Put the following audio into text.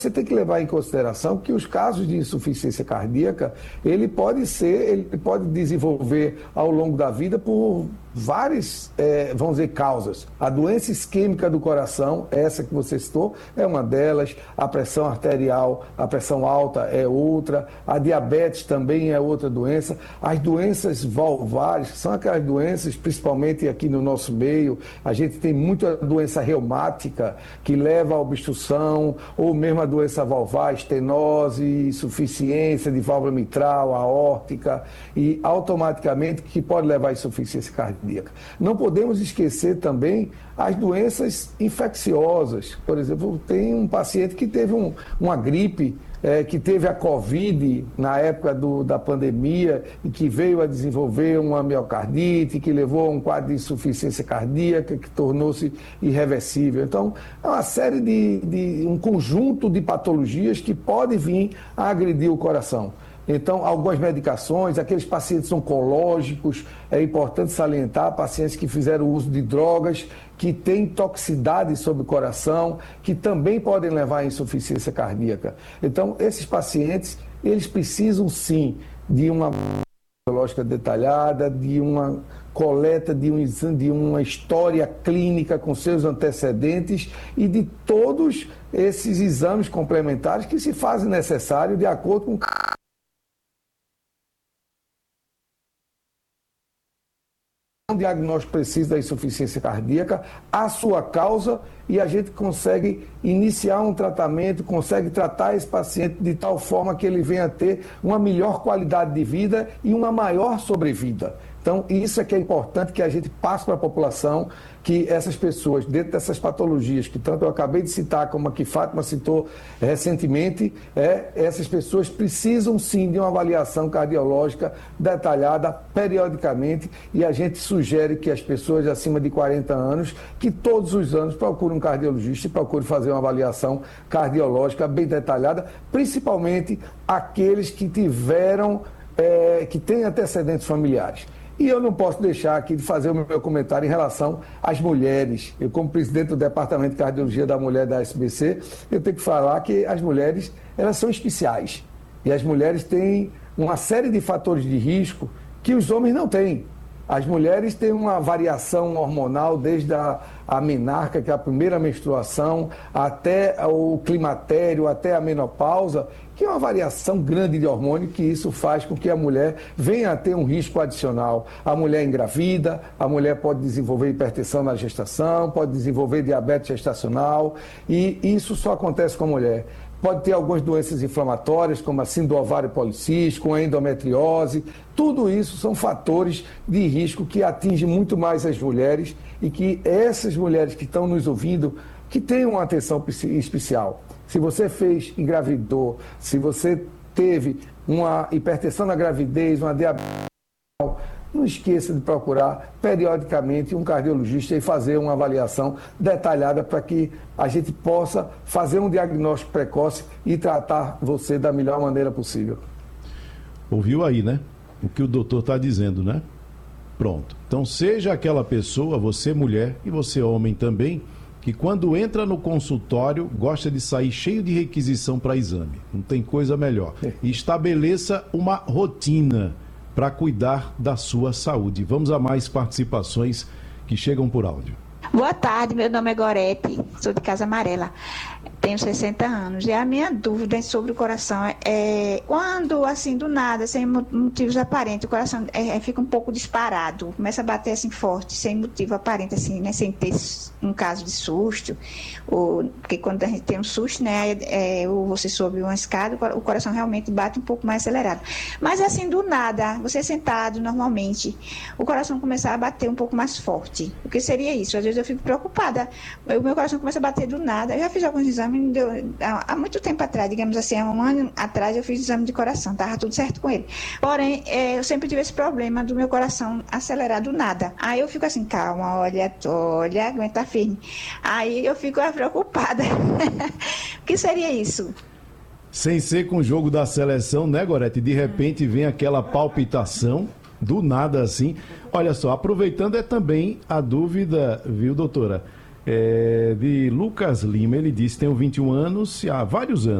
você tem que levar em consideração que os casos de insuficiência cardíaca, ele pode desenvolver ao longo da vida por várias, vamos dizer, causas. A doença isquêmica do coração, essa que você citou, é uma delas. A pressão arterial, a pressão alta é outra. A diabetes também é outra doença. As doenças valvares, são aquelas doenças, principalmente aqui no nosso meio, a gente tem muita doença reumática que leva à obstrução, ou mesmo a doença valvar, estenose, insuficiência de válvula mitral, aórtica, e automaticamente que pode levar à insuficiência cardíaca. Não podemos esquecer também as doenças infecciosas. Por exemplo, tem um paciente que teve uma gripe, que teve a Covid na época da pandemia e que veio a desenvolver uma miocardite, que levou a um quadro de insuficiência cardíaca, que tornou-se irreversível. Então, é uma série um conjunto de patologias que pode vir a agredir o coração. Então, algumas medicações, aqueles pacientes oncológicos, é importante salientar, pacientes que fizeram uso de drogas, que têm toxicidade sobre o coração, que também podem levar à insuficiência cardíaca. Então, esses pacientes, eles precisam sim de uma biológica detalhada, de uma coleta de uma história clínica com seus antecedentes e de todos esses exames complementares que se fazem necessário de acordo com um diagnóstico preciso da insuficiência cardíaca, a sua causa, e a gente consegue iniciar um tratamento, consegue tratar esse paciente de tal forma que ele venha a ter uma melhor qualidade de vida e uma maior sobrevida. Então, isso é que é importante que a gente passe para a população, que essas pessoas, dentro dessas patologias, que tanto eu acabei de citar, como a que Fátima citou recentemente, essas pessoas precisam sim de uma avaliação cardiológica detalhada periodicamente, e a gente sugere que as pessoas acima de 40 anos, que todos os anos procurem um cardiologista e procurem fazer uma avaliação cardiológica bem detalhada, principalmente aqueles que que têm antecedentes familiares. E eu não posso deixar aqui de fazer o meu comentário em relação às mulheres. Eu, como presidente do Departamento de Cardiologia da Mulher da SBC, eu tenho que falar que as mulheres, elas são especiais. E as mulheres têm uma série de fatores de risco que os homens não têm. As mulheres têm uma variação hormonal desde a menarca, que é a primeira menstruação, até o climatério, até a menopausa, que é uma variação grande de hormônio, que isso faz com que a mulher venha a ter um risco adicional. A mulher engravida, a mulher pode desenvolver hipertensão na gestação, pode desenvolver diabetes gestacional, e isso só acontece com a mulher. Pode ter algumas doenças inflamatórias, como a síndrome do ovário policístico, a endometriose. Tudo isso são fatores de risco que atingem muito mais as mulheres, e que essas mulheres que estão nos ouvindo, que tenham uma atenção especial. Se você engravidou, se você teve uma hipertensão na gravidez, uma diabetes, não esqueça de procurar periodicamente um cardiologista e fazer uma avaliação detalhada para que a gente possa fazer um diagnóstico precoce e tratar você da melhor maneira possível. Ouviu aí, né? O que o doutor está dizendo, né? Pronto. Então, seja aquela pessoa, você mulher e você homem também, que quando entra no consultório gosta de sair cheio de requisição para exame. Não tem coisa melhor. E estabeleça uma rotina para cuidar da sua saúde. Vamos a mais participações que chegam por áudio. Boa tarde, meu nome é Gorete, sou de Casa Amarela, tenho 60 anos. E a minha dúvida sobre o coração é quando, assim, do nada, sem motivos aparentes, o coração fica um pouco disparado, começa a bater assim forte, sem motivo aparente, assim, né, sem ter um caso de susto, porque quando a gente tem um susto, né, ou você sobe uma escada, o coração realmente bate um pouco mais acelerado. Mas assim, do nada, você sentado normalmente, o coração começar a bater um pouco mais forte. O que seria isso? Às vezes eu fico preocupada. O meu coração começa a bater do nada. Eu já fiz alguns exames, há muito tempo atrás, digamos assim, há um ano atrás eu fiz exame de coração, estava tudo certo com ele. Porém, eu sempre tive esse problema do meu coração acelerar do nada. Aí eu fico assim, calma, olha, aguenta firme. Aí eu fico preocupada. O que seria isso? Sem ser com o jogo da seleção, né, Gorete? De repente vem aquela palpitação, do nada assim. Olha só, aproveitando também a dúvida, viu, doutora? De Lucas Lima, ele disse: tenho 21 anos, há vários anos.